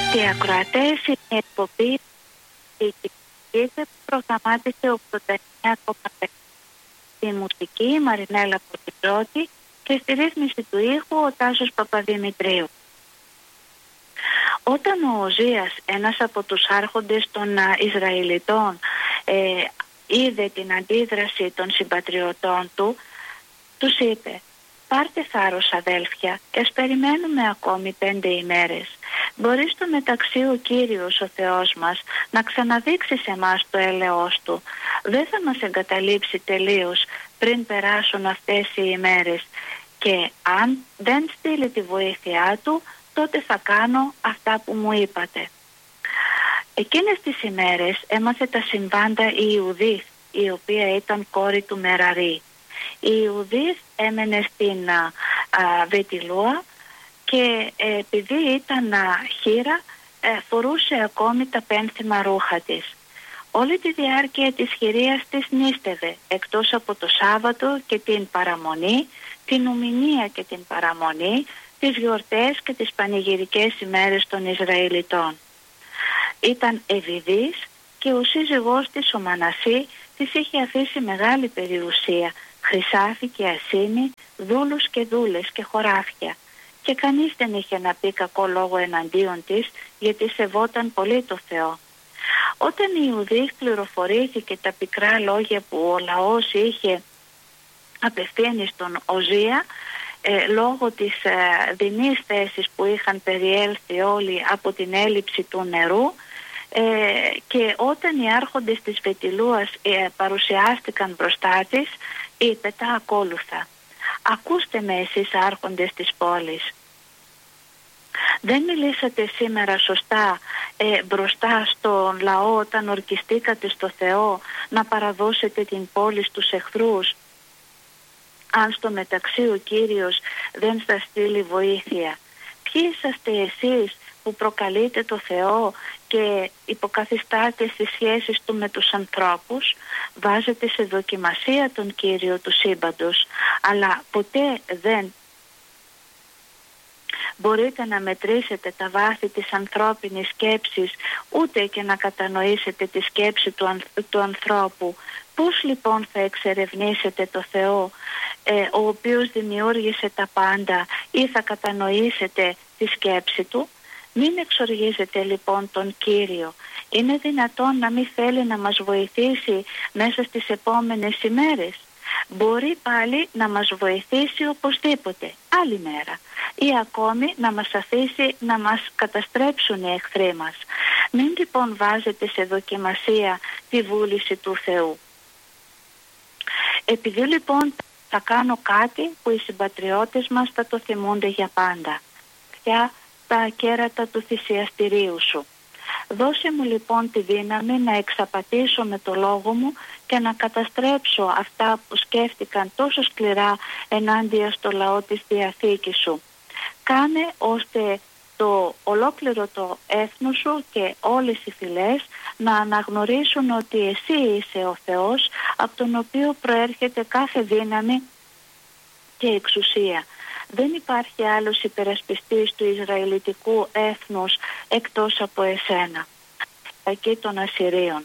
Και ακροατές, η εκπομπή που προγραμμάτισε 89,5. Στη μουσική η Μαρινέλα Ποτηρώτη και στη ρύθμιση του ήχου ο Τάσος Παπαδημητρίου. Όταν ο Οζίας, ένας από τους άρχοντες των Ισραηλιτών, είδε την αντίδραση των συμπατριωτών του, τους είπε: «Πάρτε θάρρος, αδέλφια, και ας περιμένουμε ακόμη 5 ημέρες. Μπορεί στο μεταξύ ο Κύριος, ο Θεός μας, να ξαναδείξει σε εμάς το έλεος Του. Δεν θα μας εγκαταλείψει τελείως πριν περάσουν αυτές οι ημέρες. Και αν δεν στείλει τη βοήθειά Του, τότε θα κάνω αυτά που μου είπατε». Εκείνες τις ημέρες έμαθε τα συμβάντα η Ιουδίθ, η οποία ήταν κόρη του Μεραρή. Η Ιουδίθ έμενε στην Βετιλούα και επειδή ήταν χήρα, φορούσε ακόμη τα πένθυμα ρούχα της. Όλη τη διάρκεια της χειρίας της νήστευε, εκτός από το Σάββατο και την παραμονή, την Ουμηνία και την παραμονή, τις γιορτές και τις πανηγυρικές ημέρες των Ισραηλιτών. Ήταν ευηδής και ο σύζυγός της, ο Μανασί, της είχε αφήσει μεγάλη περιουσία, χρυσάφι και ασήμι, δούλους και δούλες και χωράφια. Και κανείς δεν είχε να πει κακό λόγο εναντίον της, γιατί σεβόταν πολύ το Θεό. Όταν η Ιουδίθ πληροφορήθηκε τα πικρά λόγια που ο λαός είχε απευθύνει στον Οζία, λόγω της δεινής θέσης που είχαν περιέλθει όλοι από την έλλειψη του νερού, και όταν οι άρχοντες της Βετιλούας παρουσιάστηκαν μπροστά της, είπε τα ακόλουθα: «Ακούστε με εσείς άρχοντες της πόλης. Δεν μιλήσατε σήμερα σωστά μπροστά στον λαό όταν ορκιστήκατε στο Θεό να παραδώσετε την πόλη στους εχθρούς, αν στο μεταξύ ο Κύριος δεν σας στείλει βοήθεια? Ποιοι είσαστε εσείς που προκαλείτε το Θεό και υποκαθιστάτε στις σχέσεις Του με τους ανθρώπους? Βάζετε σε δοκιμασία τον Κύριο του σύμπαντος, αλλά ποτέ δεν μπορείτε να μετρήσετε τα βάθη της ανθρώπινης σκέψης, ούτε και να κατανοήσετε τη σκέψη του ανθρώπου. Πώς λοιπόν θα εξερευνήσετε το Θεό, ο οποίος δημιούργησε τα πάντα, ή θα κατανοήσετε τη σκέψη Του? Μην εξοργίζετε λοιπόν τον Κύριο. Είναι δυνατόν να μην θέλει να μας βοηθήσει μέσα στις επόμενες ημέρες? Μπορεί πάλι να μας βοηθήσει οπωσδήποτε άλλη μέρα, ή ακόμη να μας αφήσει να μας καταστρέψουν οι εχθροί μας. Μην λοιπόν βάζετε σε δοκιμασία τη βούληση του Θεού. Επειδή λοιπόν θα κάνω κάτι που οι συμπατριώτες μας θα το θυμούνται για πάντα, πια τα κέρατα του θυσιαστηρίου Σου. Δώσε μου λοιπόν τη δύναμη να εξαπατήσω με το λόγο μου και να καταστρέψω αυτά που σκέφτηκαν τόσο σκληρά ενάντια στο λαό της Διαθήκης Σου. Κάνε ώστε το ολόκληρο το έθνος Σου και όλες οι φυλές να αναγνωρίσουν ότι Εσύ είσαι ο Θεός, από τον οποίο προέρχεται κάθε δύναμη και εξουσία. Δεν υπάρχει άλλος υπερασπιστής του Ισραηλιτικού έθνους εκτός από Εσένα και των Ασσυρίων.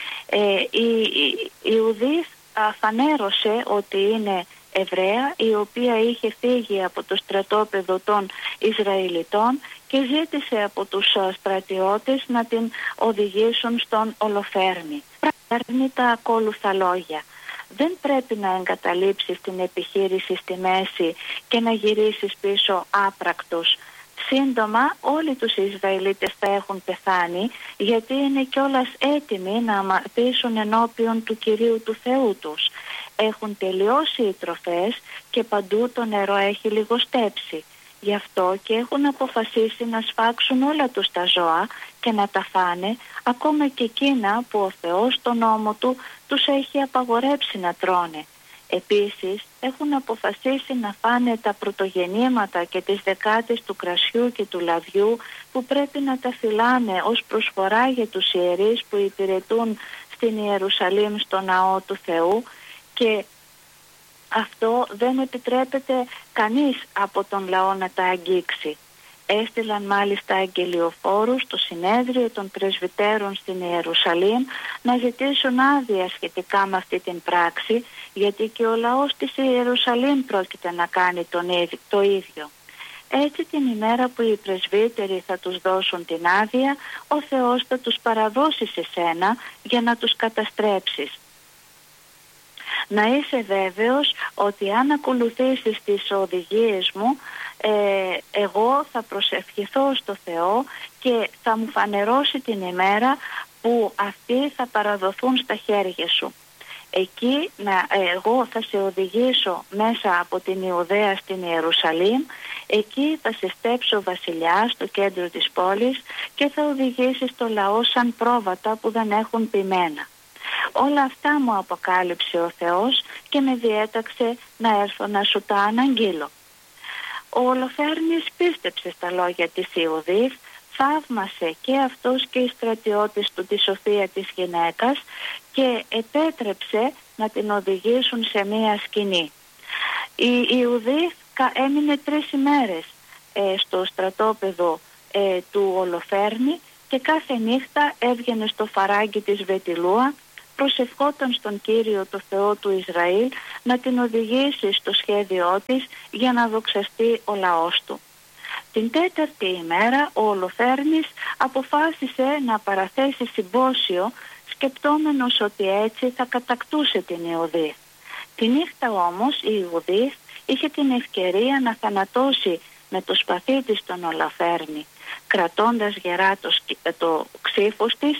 Η Ιουδίθ φανέρωσε ότι είναι Εβραία, η οποία είχε φύγει από το στρατόπεδο των Ισραηλιτών και ζήτησε από τους στρατιώτες να την οδηγήσουν στον Ολοφέρνη. Παίρνει τα ακόλουθα λόγια: δεν πρέπει να εγκαταλείψεις την επιχείρηση στη μέση και να γυρίσεις πίσω άπρακτος. Σύντομα όλοι τους Ισραηλίτες θα έχουν πεθάνει, γιατί είναι κιόλας έτοιμοι να αμαρτήσουν ενώπιον του Κυρίου του Θεού τους. Έχουν τελειώσει οι τροφές και παντού το νερό έχει λιγοστέψει. Γι' αυτό και έχουν αποφασίσει να σφάξουν όλα τους τα ζώα και να τα φάνε, ακόμα και εκείνα που ο Θεός στον νόμο Του τους έχει απαγορέψει να τρώνε. Επίσης έχουν αποφασίσει να φάνε τα πρωτογεννήματα και τις δεκάτες του κρασιού και του λαδιού, που πρέπει να τα φυλάνε ως προσφορά για τους ιερείς που υπηρετούν στην Ιερουσαλήμ στο ναό του Θεού, και αυτό δεν επιτρέπεται κανείς από τον λαό να τα αγγίξει. Έστειλαν μάλιστα αγγελιοφόρους στο συνέδριο των πρεσβυτέρων στην Ιερουσαλήμ να ζητήσουν άδεια σχετικά με αυτή την πράξη, γιατί και ο λαός της Ιερουσαλήμ πρόκειται να κάνει το ίδιο. Έτσι την ημέρα που οι πρεσβύτεροι θα τους δώσουν την άδεια, ο Θεός θα τους παραδώσει σε σένα για να τους καταστρέψεις. Να είσαι βέβαιος ότι αν ακολουθήσεις τις οδηγίες μου, εγώ θα προσευχηθώ στο Θεό και θα μου φανερώσει την ημέρα που αυτοί θα παραδοθούν στα χέρια σου. Εκεί εγώ θα σε οδηγήσω μέσα από την Ιουδαία στην Ιερουσαλήμ, εκεί θα σε στέψω βασιλιά στο κέντρο της πόλης και θα οδηγήσεις το λαό σαν πρόβατα που δεν έχουν ποιμένα. Όλα αυτά μου αποκάλυψε ο Θεός και με διέταξε να έρθω να σου τα αναγγείλω. Ο Ολοφέρνης πίστεψε στα λόγια της Ιουδής, θαύμασε και αυτός και οι στρατιώτες του τη σοφία της γυναίκας και επέτρεψε να την οδηγήσουν σε μία σκηνή. Η Ιουδής έμεινε 3 ημέρες στο στρατόπεδο του Ολοφέρνη και κάθε νύχτα έβγαινε στο φαράγγι της Βετιλούα, προσευχόταν στον Κύριο το Θεό του Ισραήλ να την οδηγήσει στο σχέδιό της για να δοξαστεί ο λαός του. Την 4η ημέρα ο Ολοφέρνης αποφάσισε να παραθέσει συμπόσιο, σκεπτόμενος ότι έτσι θα κατακτούσε την Ιουδή. Τη νύχτα όμως η Ιουδής είχε την ευκαιρία να θανατώσει με το σπαθί της τον Ολοφέρνη. Κρατώντας γερά το ξύφος της,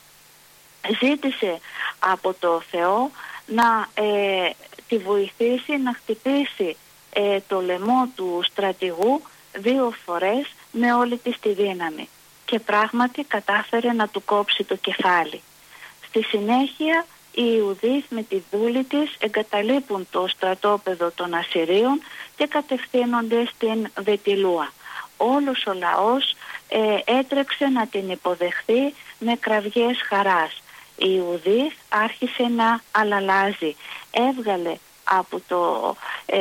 ζήτησε από το Θεό να τη βοηθήσει να χτυπήσει το λαιμό του στρατηγού 2 φορές με όλη της τη δύναμη και πράγματι κατάφερε να του κόψει το κεφάλι. Στη συνέχεια οι Ιουδείς με τη δούλη της εγκαταλείπουν το στρατόπεδο των Ασσυρίων και κατευθύνονται στην Βετιλούα. Όλος ο λαός έτρεξε να την υποδεχθεί με κραυγές χαράς. Η Ιουδής άρχισε να αλαλάζει. Έβγαλε από το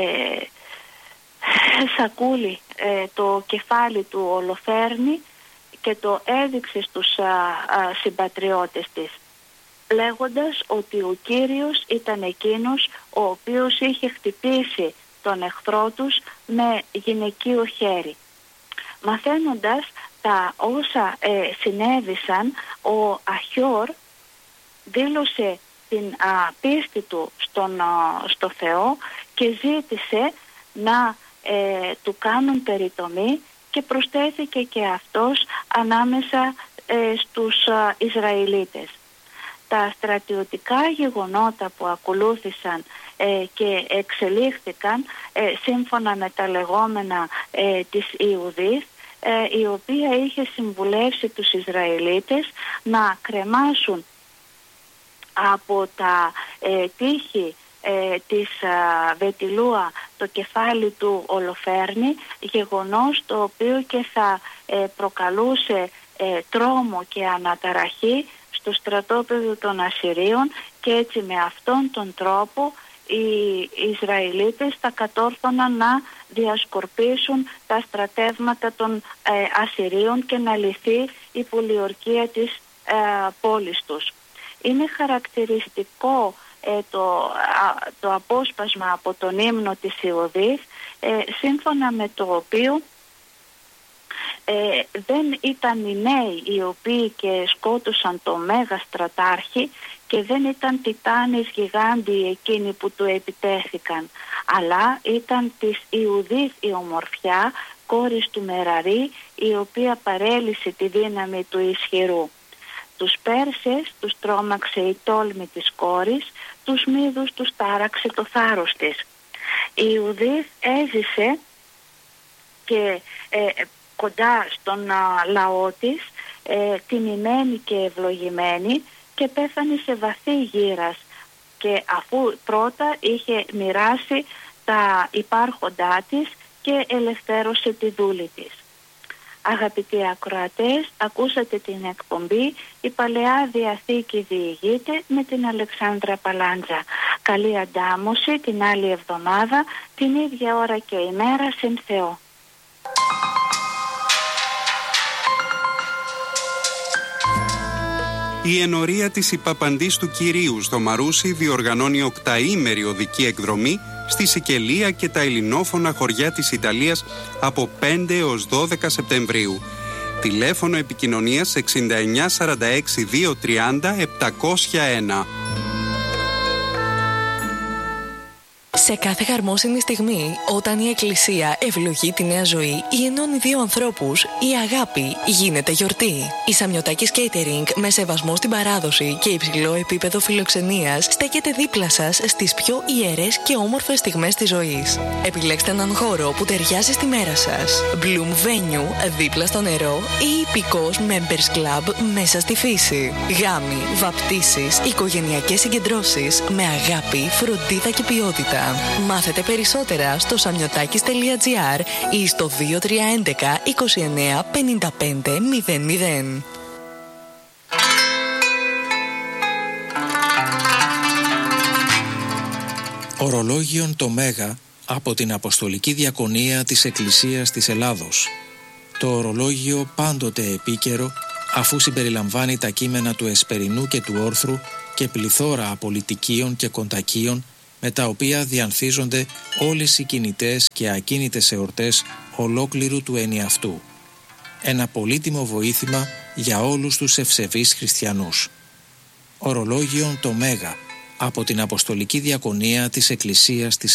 σακούλι το κεφάλι του Ολοφέρνη και το έδειξε στους συμπατριώτες της, λέγοντας ότι ο Κύριος ήταν εκείνος ο οποίος είχε χτυπήσει τον εχθρό τους με γυναικείο χέρι. Μαθαίνοντας τα όσα συνέβησαν, ο Αχιόρ δήλωσε την πίστη του στο Θεό και ζήτησε να του κάνουν περιτομή και προσθέθηκε και αυτός ανάμεσα στους Ισραηλίτες. Τα στρατιωτικά γεγονότα που ακολούθησαν και εξελίχθηκαν σύμφωνα με τα λεγόμενα της Ιουδής, η οποία είχε συμβουλεύσει τους Ισραηλίτες να κρεμάσουν από τα τείχη της Βετιλούα το κεφάλι του Ολοφέρνη, γεγονός το οποίο και θα προκαλούσε τρόμο και αναταραχή στο στρατόπεδο των Ασσυρίων, και έτσι με αυτόν τον τρόπο οι Ισραηλίτες θα κατόρθωναν να διασκορπίσουν τα στρατεύματα των Ασσυρίων και να λυθεί η πολιορκία της πόλης τους. Είναι χαρακτηριστικό το απόσπασμα από τον ύμνο της Ιουδής, σύμφωνα με το οποίο δεν ήταν οι νέοι οι οποίοι και σκότωσαν το Μέγα Στρατάρχη και δεν ήταν τιτάνες γιγάντιοι εκείνοι που του επιτέθηκαν, αλλά ήταν της Ιουδής η ομορφιά, κόρης του Μεραρή, η οποία παρέλυσε τη δύναμη του ισχυρού. Τους Πέρσες τους τρόμαξε η τόλμη της κόρης, τους Μίδους τους τάραξε το θάρρος της. Η Ιουδής έζησε και κοντά στον λαό της, τιμημένη και ευλογημένη, και πέθανε σε βαθύ γύρας, και αφού πρώτα είχε μοιράσει τα υπάρχοντά της και ελευθέρωσε τη δούλη της. Αγαπητοί ακροατές, ακούσατε την εκπομπή «Η Παλαιά Διαθήκη διηγείται» με την Αλεξάνδρα Παλάντζα. Καλή αντάμωση την άλλη εβδομάδα, την ίδια ώρα και ημέρα, συν Θεό. Η ενορία της Υπαπαντής του Κυρίου στο Μαρούσι διοργανώνει οκταήμερη οδική εκδρομή στη Σικελία και τα ελληνόφωνα χωριά της Ιταλίας από 5 έως 12 Σεπτεμβρίου. Τηλέφωνο επικοινωνίας 69 46 230 701. Σε κάθε χαρμόσυνη στιγμή, όταν η Εκκλησία ευλογεί τη νέα ζωή ή ενώνει δύο ανθρώπους, η αγάπη γίνεται γιορτή. Η Σαμιωτάκης Catering, με σεβασμό στην παράδοση και υψηλό επίπεδο φιλοξενίας, στέκεται δίπλα σας στις πιο ιερές και όμορφες στιγμές της ζωής. Επιλέξτε έναν χώρο που ταιριάζει στη μέρα σας. Bloom Venue, δίπλα στο νερό, ή υπηκός Members Club μέσα στη φύση. Γάμοι, βαπτίσεις, οικογενειακές συγκεντρώσεις με αγάπη, φροντίδα και ποιότητα. Μάθετε περισσότερα στο samiotakis.gr ή στο 2311 29 55 00. Ορολόγιον το Μέγα από την Αποστολική Διακονία της Εκκλησίας της Ελλάδος. Το ορολόγιο πάντοτε επίκαιρο, αφού συμπεριλαμβάνει τα κείμενα του Εσπερινού και του Όρθρου και πληθώρα απολυτικίων και κοντακίων, με τα οποία διανθίζονται όλες οι κινητές και ακίνητες εορτές ολόκληρου του ενιαυτού. Ένα πολύτιμο βοήθημα για όλους τους ευσεβείς χριστιανούς. Ορολόγιον το Μέγα από την Αποστολική Διακονία της Εκκλησίας της